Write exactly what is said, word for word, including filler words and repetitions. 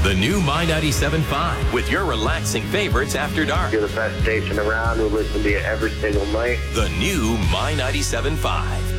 The new My ninety-seven point five with your relaxing favorites after dark. You're the best station around. We listen to you every single night. The new My ninety-seven point five.